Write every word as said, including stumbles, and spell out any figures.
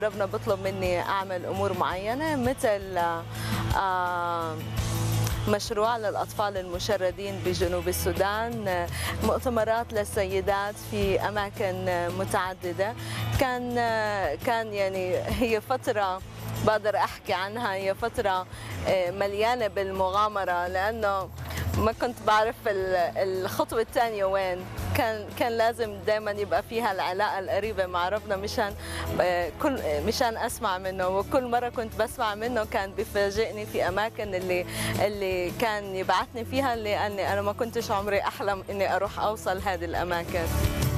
ربنا بطلب مني أعمل أمور معينة مثل آه مشروع للأطفال المشردين بجنوب السودان، مؤتمرات للسيدات في أماكن متعددة. كان كان يعني هي فترة بقدر أحكي عنها، هي فترة مليانة بالمغامرة، لأنه ما كنت بعرف الخطوة الثانية وين. كان كان لازم دائما يبقى فيها العلاقة القريبة مع ربنا مشان كل مشان أسمع منه، وكل مرة كنت بسمع منه كان بيفاجئني في أماكن اللي اللي كان يبعثني فيها، اللي أني أنا ما كنتش عمري أحلم إني أروح أوصل هذه الأماكن.